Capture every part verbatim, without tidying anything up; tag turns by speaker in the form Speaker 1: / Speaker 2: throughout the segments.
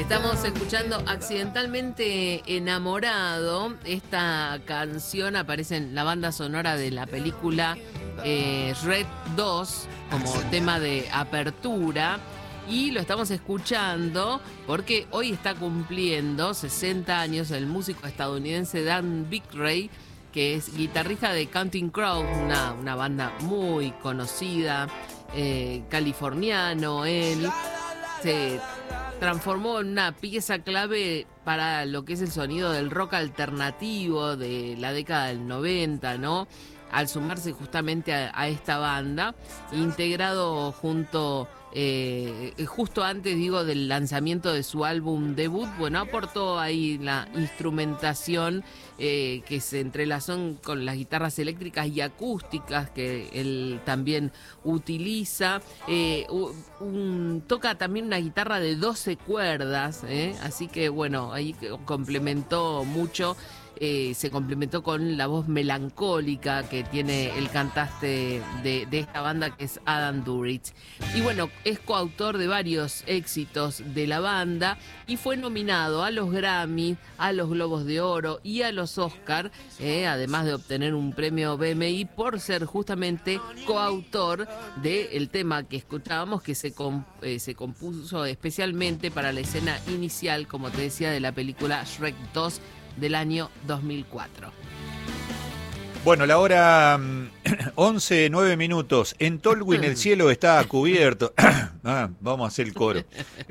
Speaker 1: Estamos escuchando Accidentalmente Enamorado. Esta canción aparece en la banda sonora de la película eh, Shrek dos como tema de apertura. Y lo estamos escuchando porque hoy está cumpliendo sesenta años el músico estadounidense Dan Bigray, que es guitarrista de Counting Crows, una, una banda muy conocida, eh, californiano. Él se transformó en una pieza clave para lo que es el sonido del rock alternativo de la década del noventa, ¿no? Al sumarse justamente a, a esta banda, integrado junto, eh, justo antes, digo, del lanzamiento de su álbum debut, bueno, aportó ahí la instrumentación eh, que se entrelazó con las guitarras eléctricas y acústicas que él también utiliza. Eh, un, toca también una guitarra de doce cuerdas, ¿eh? Así que, bueno, ahí complementó mucho. Eh, se complementó con la voz melancólica que tiene el cantante de, de esta banda, que es Adam Duritz. Y bueno, es coautor de varios éxitos de la banda y fue nominado a los Grammy, a los Globos de Oro y a los Oscar, eh, además de obtener un premio B M I por ser justamente coautor del tema que escuchábamos, que se, comp eh, se compuso especialmente para la escena inicial, como te decía, de la película Shrek dos del año dos mil cuatro.
Speaker 2: Bueno, la hora once, nueve minutos. En Tolwyn el cielo está cubierto. Ah, vamos a hacer el coro.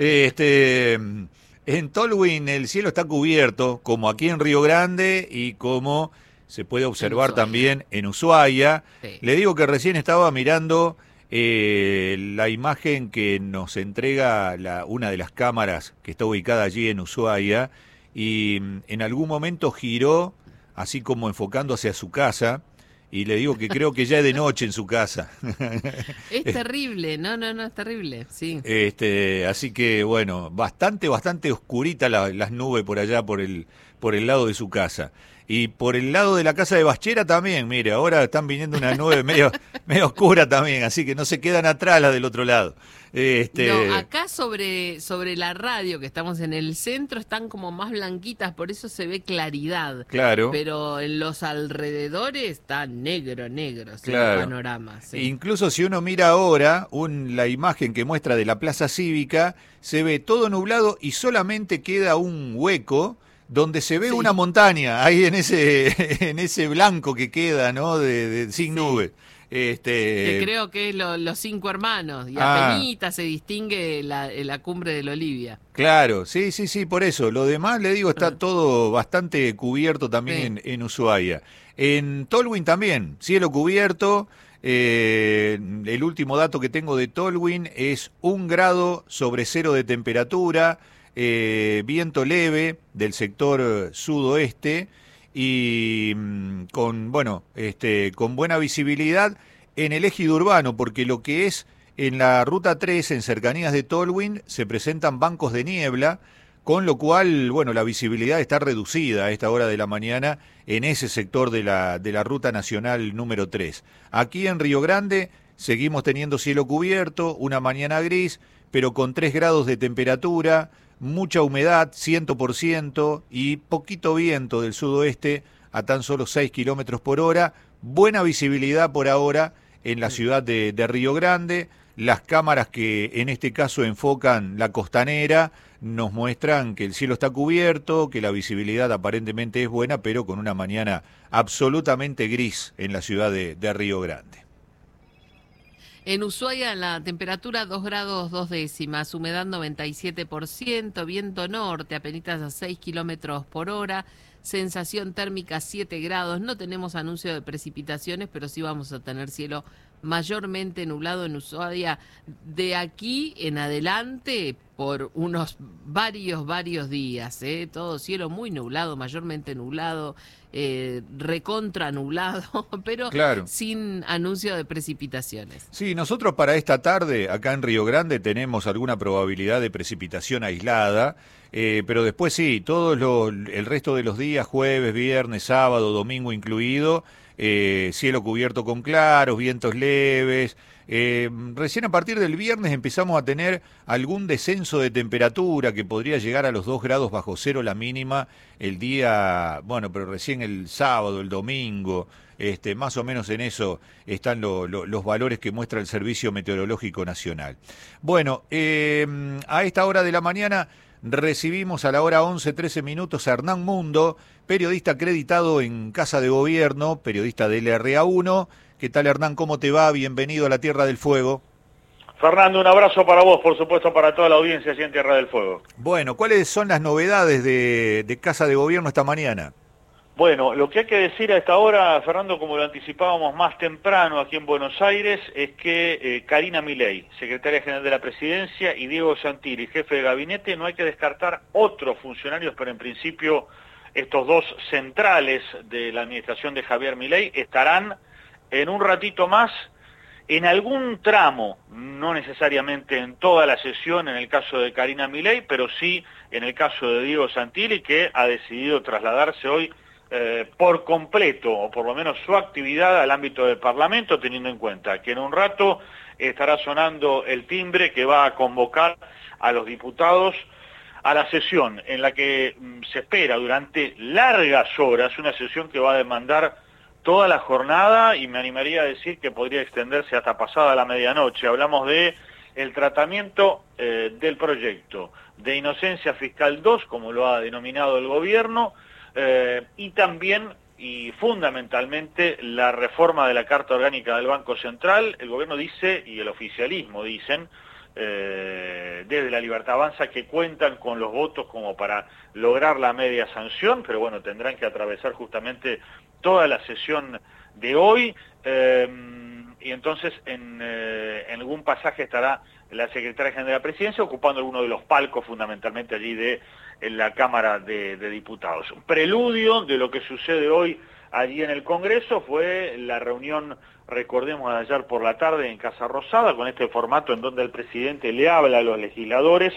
Speaker 2: Este, en Tolwyn el cielo está cubierto, como aquí en Río Grande y como se puede observar también en Ushuaia. Sí. Le digo que recién estaba mirando eh, la imagen que nos entrega la, una de las cámaras que está ubicada allí en Ushuaia, y en algún momento giró, así como enfocando hacia su casa, y le digo que creo que ya es de noche en su casa.
Speaker 1: Es terrible, no, no, no, es terrible, sí.
Speaker 2: Este, así que, bueno, bastante, bastante oscurita la, las nubes por allá, por el, por el lado de su casa. Y por el lado de la casa de Baschera también, mire, ahora están viniendo una nube medio, medio oscura también, así que no se quedan atrás las del otro lado. Este...
Speaker 1: No, acá sobre, sobre la radio, que estamos en el centro, están como más blanquitas, por eso se ve claridad.
Speaker 2: Claro.
Speaker 1: Pero en los alrededores está negro, negro,
Speaker 2: claro.
Speaker 1: El panorama. Sí.
Speaker 2: Incluso si uno mira ahora un, la imagen que muestra de la Plaza Cívica, se ve todo nublado y solamente queda un hueco donde se ve sí. una montaña, ahí en ese en ese blanco que queda, ¿no? De, de sin sí. nube. Este...
Speaker 1: Que creo que es lo, los cinco hermanos, y ah. apenita se distingue la, la cumbre de la Olivia.
Speaker 2: Claro, sí, sí, sí, por eso. Lo demás, le digo, está ah. todo bastante cubierto también sí. en, en Ushuaia. En Tolwyn también, cielo cubierto. Eh, el último dato que tengo de Tolwyn es un grado sobre cero de temperatura. Eh, viento leve del sector sudoeste y mmm, con bueno este con buena visibilidad en el ejido urbano, porque lo que es en la ruta tres, en cercanías de Tolwyn, se presentan bancos de niebla, con lo cual bueno la visibilidad está reducida a esta hora de la mañana en ese sector de la de la ruta nacional número tres. Aquí en Río Grande seguimos teniendo cielo cubierto, una mañana gris, pero con tres grados de temperatura, mucha humedad, cien por ciento, y poquito viento del sudoeste a tan solo seis kilómetros por hora. Buena visibilidad por ahora en la ciudad de, de Río Grande. Las cámaras que en este caso enfocan la costanera nos muestran que el cielo está cubierto, que la visibilidad aparentemente es buena, pero con una mañana absolutamente gris en la ciudad de, de Río Grande.
Speaker 1: En Ushuaia la temperatura dos grados dos décimas, humedad noventa y siete por ciento, viento norte apenas a seis kilómetros por hora, sensación térmica siete grados. No tenemos anuncio de precipitaciones, pero sí vamos a tener cielo mayormente nublado en Ushuaia de aquí en adelante por unos varios, varios días, ¿eh? Todo cielo muy nublado, mayormente nublado, eh, recontra nublado, pero
Speaker 2: claro.
Speaker 1: sin anuncio de precipitaciones.
Speaker 2: Sí, nosotros para esta tarde, acá en Río Grande, tenemos alguna probabilidad de precipitación aislada, eh, pero después sí, todo lo, el resto de los días, jueves, viernes, sábado, domingo incluido, eh, cielo cubierto con claros, vientos leves. Eh, recién a partir del viernes empezamos a tener algún descenso de temperatura que podría llegar a los dos grados bajo cero la mínima el día, bueno, pero recién el sábado, el domingo, este, más o menos en eso están lo, lo, los valores que muestra el Servicio Meteorológico Nacional. Bueno, eh, a esta hora de la mañana recibimos a la hora once trece minutos a Hernán Mundo, periodista acreditado en Casa de Gobierno, periodista de L R A uno. ¿Qué tal, Hernán? ¿Cómo te va? Bienvenido a la Tierra del Fuego.
Speaker 3: Fernando, un abrazo para vos, por supuesto, para toda la audiencia allí en Tierra del Fuego.
Speaker 2: Bueno, ¿cuáles son las novedades de, de Casa de Gobierno esta mañana?
Speaker 3: Bueno, lo que hay que decir a esta hora, Fernando, como lo anticipábamos más temprano aquí en Buenos Aires, es que eh, Karina Milei, secretaria general de la Presidencia, y Diego Santilli, jefe de gabinete, no hay que descartar otros funcionarios, pero en principio estos dos centrales de la administración de Javier Milei estarán en un ratito más en algún tramo, no necesariamente en toda la sesión en el caso de Karina Milei, pero sí en el caso de Diego Santilli, que ha decidido trasladarse hoy eh, por completo, o por lo menos su actividad al ámbito del Parlamento, teniendo en cuenta que en un rato estará sonando el timbre que va a convocar a los diputados a la sesión en la que mm, se espera durante largas horas, una sesión que va a demandar toda la jornada y me animaría a decir que podría extenderse hasta pasada la medianoche. Hablamos de el tratamiento eh, del proyecto de Inocencia Fiscal dos, como lo ha denominado el gobierno, eh, y también y fundamentalmente la reforma de la Carta Orgánica del Banco Central. El gobierno dice, y el oficialismo dicen, eh, desde la Libertad Avanza, que cuentan con los votos como para lograr la media sanción, pero bueno, tendrán que atravesar justamente toda la sesión de hoy, eh, y entonces en, eh, en algún pasaje estará la secretaria general de la Presidencia ocupando alguno de los palcos fundamentalmente allí de en la Cámara de, de Diputados. Un preludio de lo que sucede hoy allí en el Congreso fue la reunión, recordemos, de ayer por la tarde en Casa Rosada, con este formato en donde el presidente le habla a los legisladores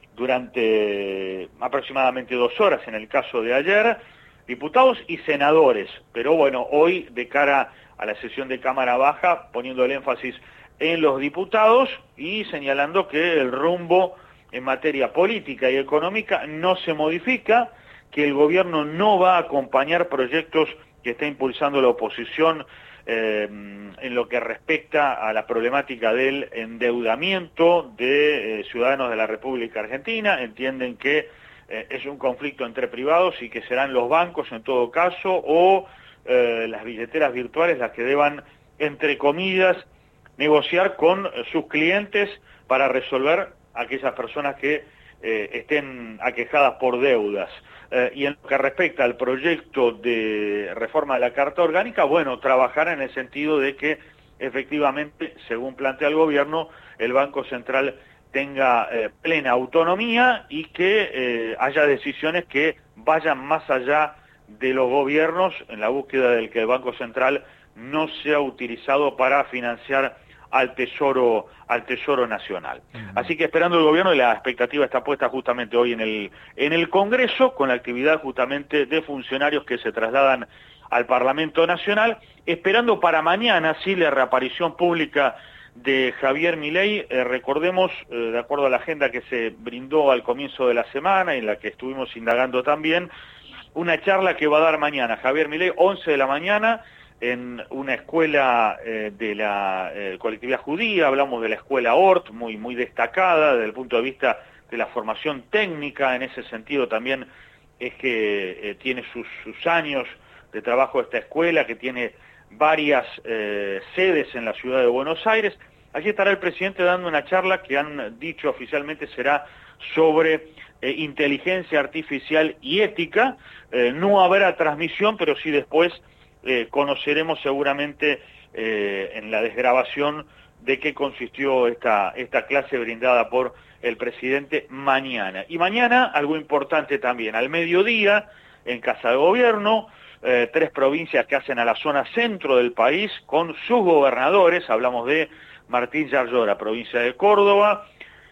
Speaker 3: durante aproximadamente dos horas en el caso de ayer, diputados y senadores, pero bueno, hoy de cara a la sesión de Cámara Baja, poniendo el énfasis en los diputados y señalando que el rumbo en materia política y económica no se modifica, que el gobierno no va a acompañar proyectos que está impulsando la oposición eh, en lo que respecta a la problemática del endeudamiento de eh, ciudadanos de la República Argentina. Entienden que eh, es un conflicto entre privados y que serán los bancos en todo caso o eh, las billeteras virtuales las que deban, entre comillas, negociar con sus clientes para resolver a aquellas personas que eh, estén aquejadas por deudas. Eh, y en lo que respecta al proyecto de reforma de la Carta Orgánica, bueno, trabajar en el sentido de que efectivamente, según plantea el gobierno, el Banco Central tenga eh, plena autonomía y que eh, haya decisiones que vayan más allá de los gobiernos en la búsqueda del que el Banco Central no sea utilizado para financiar al Tesoro, al Tesoro Nacional. Uh-huh. Así que esperando el gobierno, y la expectativa está puesta justamente hoy en el, en el Congreso, con la actividad justamente de funcionarios que se trasladan al Parlamento Nacional, esperando para mañana, sí, la reaparición pública de Javier Milei. Eh, recordemos, eh, de acuerdo a la agenda que se brindó al comienzo de la semana, en la que estuvimos indagando también, una charla que va a dar mañana Javier Milei, once de la mañana, en una escuela eh, de la eh, colectividad judía. Hablamos de la escuela Ort, muy, muy destacada desde el punto de vista de la formación técnica. En ese sentido también es que eh, tiene sus, sus años de trabajo esta escuela, que tiene varias eh, sedes en la ciudad de Buenos Aires. Aquí estará el presidente dando una charla que han dicho oficialmente será sobre eh, inteligencia artificial y ética. Eh, no habrá transmisión, pero sí después Eh, conoceremos seguramente eh, en la desgrabación de qué consistió esta, esta clase brindada por el presidente mañana. Y mañana, algo importante también, al mediodía, en Casa de Gobierno, eh, tres provincias que hacen a la zona centro del país, con sus gobernadores. Hablamos de Martín Yarlora, provincia de Córdoba,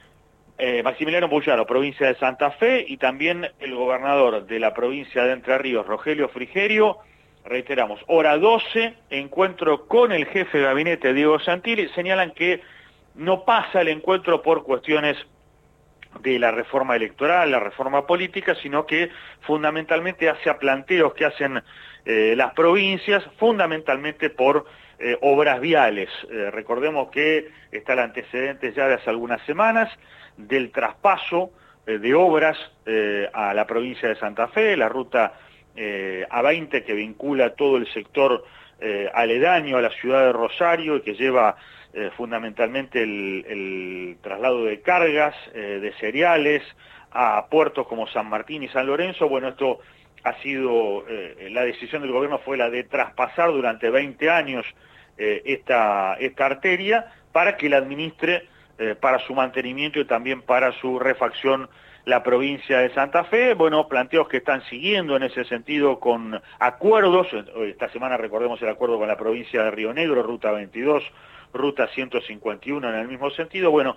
Speaker 3: eh, Maximiliano Bullaro, provincia de Santa Fe, y también el gobernador de la provincia de Entre Ríos, Rogelio Frigerio, reiteramos, hora doce, encuentro con el jefe de gabinete Diego Santilli. Señalan que no pasa el encuentro por cuestiones de la reforma electoral, la reforma política, sino que fundamentalmente hace planteos que hacen eh, las provincias, fundamentalmente por eh, obras viales. Eh, recordemos que está el antecedente ya de hace algunas semanas del traspaso eh, de obras eh, a la provincia de Santa Fe, la ruta eh, A veinte que vincula todo el sector eh, aledaño a la ciudad de Rosario y que lleva Eh, fundamentalmente el, el traslado de cargas, eh, de cereales, a puertos como San Martín y San Lorenzo. Bueno, esto ha sido, eh, la decisión del gobierno fue la de traspasar durante veinte años eh, esta, esta arteria para que la administre eh, para su mantenimiento y también para su refacción la provincia de Santa Fe. Bueno, planteos que están siguiendo en ese sentido con acuerdos. Esta semana recordemos el acuerdo con la provincia de Río Negro, Ruta veintidós, Ruta ciento cincuenta y uno en el mismo sentido. Bueno,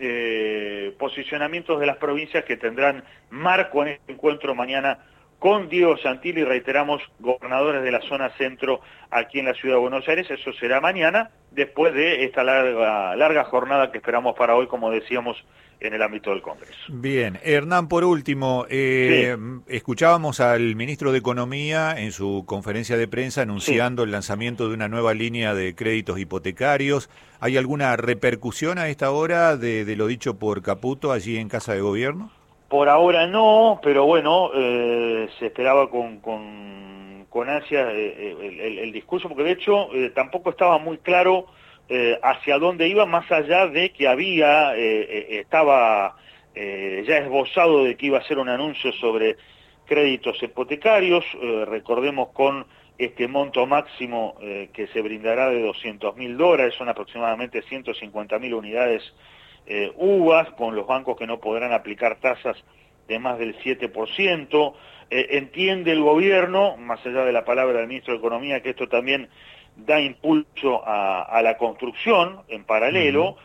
Speaker 3: eh, posicionamientos de las provincias que tendrán marco en este encuentro mañana con Diego Santilli, reiteramos, gobernadores de la zona centro aquí en la ciudad de Buenos Aires. Eso será mañana, después de esta larga, larga jornada que esperamos para hoy, como decíamos, en el ámbito del Congreso.
Speaker 2: Bien, Hernán, por último, eh, sí. escuchábamos al ministro de Economía en su conferencia de prensa anunciando sí. el lanzamiento de una nueva línea de créditos hipotecarios. ¿Hay alguna repercusión a esta hora de, de lo dicho por Caputo allí en Casa de Gobierno?
Speaker 3: Por ahora no, pero bueno, eh, se esperaba con, con, con ansia eh, el, el, el discurso, porque de hecho eh, tampoco estaba muy claro Eh, hacia dónde iba, más allá de que había, eh, eh, estaba eh, ya esbozado de que iba a ser un anuncio sobre créditos hipotecarios. Eh, recordemos con este monto máximo eh, que se brindará de doscientos mil dólares, son aproximadamente ciento cincuenta mil unidades eh, U V A, con los bancos que no podrán aplicar tasas de más del siete por ciento. Eh, entiende el gobierno, más allá de la palabra del ministro de Economía, que esto también da impulso a, a la construcción en paralelo, uh-huh.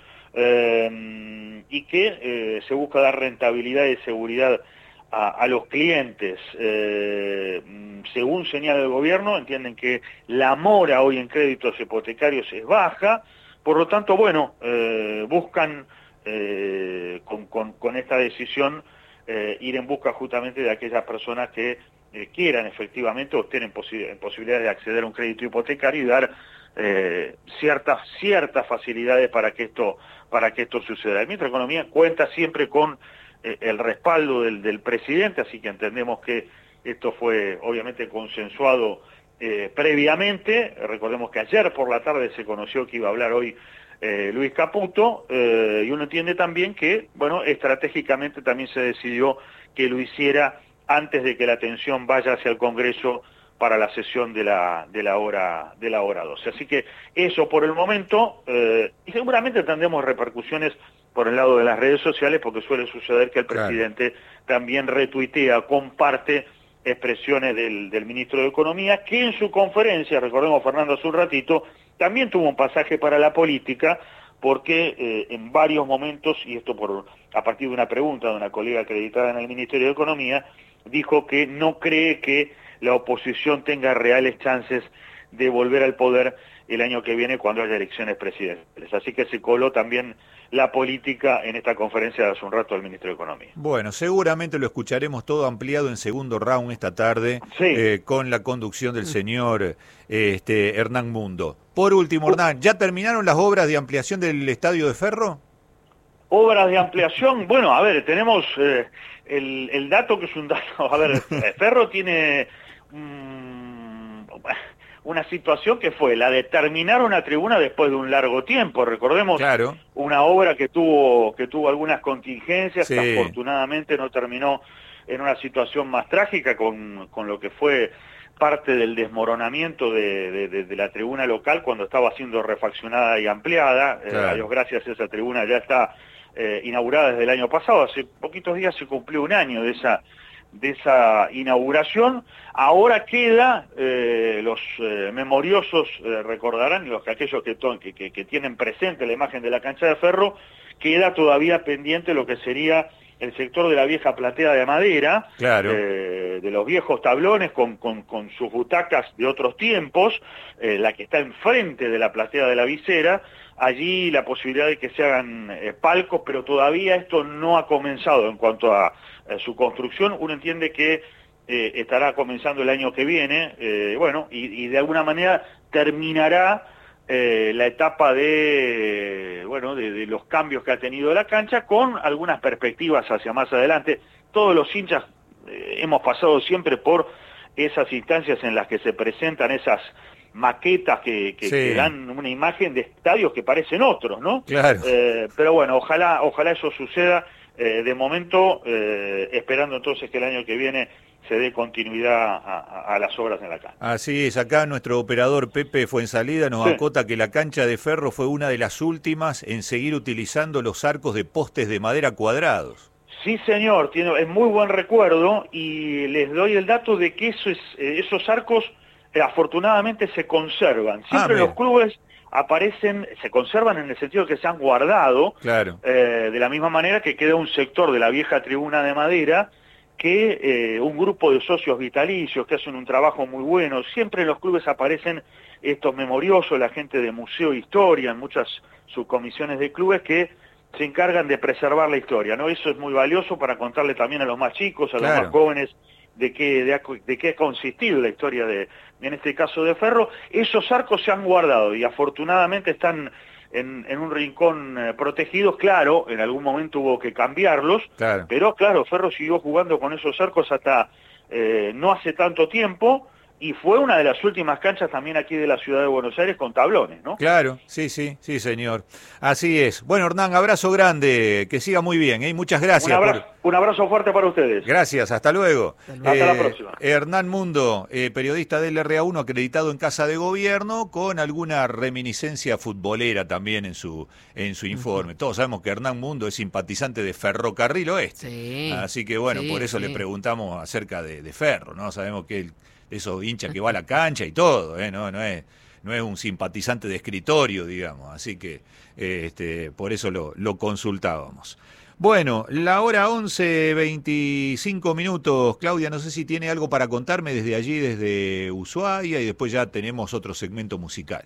Speaker 3: eh, y que eh, se busca dar rentabilidad y seguridad a, a los clientes. Eh, según señala el gobierno, entienden que la mora hoy en créditos hipotecarios es baja, por lo tanto, bueno, eh, buscan eh, con, con, con esta decisión eh, ir en busca justamente de aquellas personas que Eh, quieran efectivamente o estén en, posi en posibilidades de acceder a un crédito hipotecario y dar eh, ciertas ciertas facilidades para que esto para que esto suceda. El ministro de Economía cuenta siempre con eh, el respaldo del, del presidente, así que entendemos que esto fue obviamente consensuado eh, previamente. Recordemos que ayer por la tarde se conoció que iba a hablar hoy eh, Luis Caputo, eh, y uno entiende también que, bueno, estratégicamente también se decidió que lo hiciera antes de que la atención vaya hacia el Congreso para la sesión de la de la hora de la hora doce. Así que eso por el momento, eh, y seguramente tendremos repercusiones por el lado de las redes sociales, porque suele suceder que el presidente claro. también retuitea, comparte expresiones del, del ministro de Economía, que en su conferencia, recordemos Fernando hace un ratito, también tuvo un pasaje para la política, porque eh, en varios momentos, y esto por a partir de una pregunta de una colega acreditada en el Ministerio de Economía, dijo que no cree que la oposición tenga reales chances de volver al poder el año que viene cuando haya elecciones presidenciales. Así que se coló también la política en esta conferencia de hace un rato del Ministro de Economía.
Speaker 2: Bueno, seguramente lo escucharemos todo ampliado en segundo round esta tarde, sí. eh, con la conducción del señor este, Hernán Mundo. Por último, Hernán, ¿ya terminaron las obras de ampliación del estadio de Ferro?
Speaker 3: Obras de ampliación, bueno, a ver, tenemos eh, el, el dato que es un dato, a ver, Ferro tiene um, una situación que fue la de terminar una tribuna después de un largo tiempo. Recordemos claro. una obra que tuvo que tuvo algunas contingencias, sí. que afortunadamente no terminó en una situación más trágica con, con lo que fue parte del desmoronamiento de, de, de, de la tribuna local cuando estaba siendo refaccionada y ampliada. Claro. Eh, a Dios gracias, esa tribuna ya está eh, inaugurada desde el año pasado. Hace poquitos días se cumplió un año de esa de esa inauguración. Ahora queda, eh, los eh, memoriosos eh, recordarán, y los que aquellos que, que, que, que tienen presente la imagen de la cancha de Ferro, queda todavía pendiente lo que sería el sector de la vieja platea de madera,
Speaker 2: claro.
Speaker 3: eh, de los viejos tablones con, con, con sus butacas de otros tiempos, eh, la que está enfrente de la platea de la Visera, allí la posibilidad de que se hagan eh, palcos, pero todavía esto no ha comenzado en cuanto a, a su construcción. Uno entiende que eh, estará comenzando el año que viene, eh, bueno, y, y de alguna manera terminará Eh, la etapa de bueno de, de los cambios que ha tenido la cancha, con algunas perspectivas hacia más adelante. Todos los hinchas eh, hemos pasado siempre por esas instancias en las que se presentan esas maquetas que, que,
Speaker 2: sí.
Speaker 3: que dan una imagen de estadios que parecen otros, ¿no?
Speaker 2: Claro.
Speaker 3: Eh, pero bueno, ojalá ojalá eso suceda. Eh, de momento, eh, esperando entonces que el año que viene se dé continuidad a, a, a las obras en la cancha.
Speaker 2: Así es, acá nuestro operador Pepe Fuensalida nos
Speaker 3: sí.
Speaker 2: acota que la cancha de Ferro fue una de las últimas en seguir utilizando los arcos de postes de madera cuadrados.
Speaker 3: Sí, señor, tiene, es muy buen recuerdo, y les doy el dato de que eso es, eh, esos arcos eh, afortunadamente se conservan. Siempre
Speaker 2: ah,
Speaker 3: los clubes aparecen, se conservan en el sentido de que se han guardado,
Speaker 2: claro.
Speaker 3: eh, de la misma manera que queda un sector de la vieja tribuna de madera que eh, un grupo de socios vitalicios que hacen un trabajo muy bueno. Siempre en los clubes aparecen estos memoriosos, la gente de Museo e Historia, en muchas subcomisiones de clubes que se encargan de preservar la historia, ¿no? Eso es muy valioso para contarle también a los más chicos, a
Speaker 2: claro.
Speaker 3: los más jóvenes, de qué, de, de qué ha consistido la historia de, en este caso de Ferro. Esos arcos se han guardado y afortunadamente están en, en un rincón eh, protegidos. Claro, en algún momento hubo que cambiarlos,
Speaker 2: claro.
Speaker 3: pero claro, Ferro siguió jugando con esos arcos hasta eh, no hace tanto tiempo, y fue una de las últimas canchas también aquí de la ciudad de Buenos Aires con tablones, ¿no?
Speaker 2: Claro, sí, sí, sí, señor. Así es. Bueno, Hernán, abrazo grande, que siga muy bien, ¿eh? Muchas gracias.
Speaker 3: Un abrazo, por... un abrazo fuerte para ustedes.
Speaker 2: Gracias, hasta luego.
Speaker 3: Hasta eh, la próxima.
Speaker 2: Hernán Mundo, eh, periodista del R A uno, acreditado en Casa de Gobierno, con alguna reminiscencia futbolera también en su en su informe. Uh-huh. Todos sabemos que Hernán Mundo es simpatizante de Ferrocarril Oeste.
Speaker 1: Sí,
Speaker 2: así que bueno,
Speaker 1: sí,
Speaker 2: por eso
Speaker 1: sí.
Speaker 2: le preguntamos acerca de, de Ferro, ¿no? Sabemos que él, esos hinchas que va a la cancha y todo, ¿eh? No, no es, no es un simpatizante de escritorio, digamos, así que eh, este, por eso lo, lo consultábamos. Bueno, la hora once, veinticinco minutos. Claudia, no sé si tiene algo para contarme desde allí, desde Ushuaia, y después ya tenemos otro segmento musical.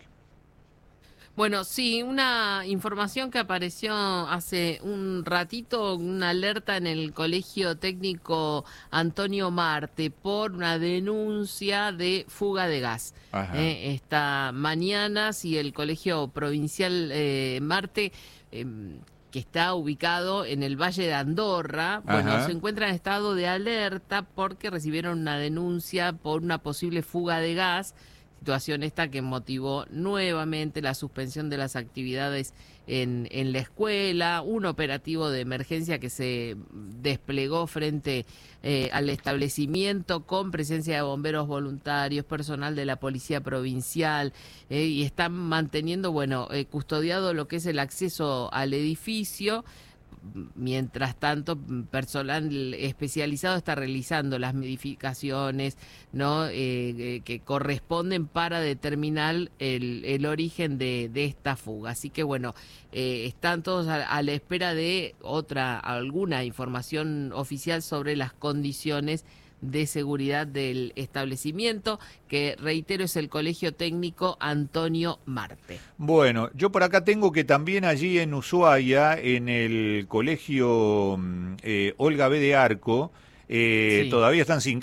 Speaker 1: Bueno, sí, una información que apareció hace un ratito, una alerta en el Colegio Técnico Antonio Marte por una denuncia de fuga de gas. Eh, esta mañana, si el Colegio Provincial eh, Marte, eh, que está ubicado en el Valle de Andorra, bueno, Ajá. se encuentra en estado de alerta porque recibieron una denuncia por una posible fuga de gas. Situación esta que motivó nuevamente la suspensión de las actividades en, en la escuela, un operativo de emergencia que se desplegó frente eh, al establecimiento con presencia de bomberos voluntarios, personal de la Policía Provincial, eh, y están manteniendo, bueno, eh, custodiado lo que es el acceso al edificio. Mientras tanto, personal especializado está realizando las modificaciones, ¿no? eh, eh, que corresponden para determinar el, el origen de, de esta fuga. Así que bueno, eh, están todos a, a la espera de otra, alguna información oficial sobre las condiciones de seguridad del establecimiento, que reitero es el Colegio Técnico Antonio Marte.
Speaker 2: Bueno, yo por acá tengo que también allí en Ushuaia, en el Colegio eh, Olga B. de Arco, eh, sí. todavía están sin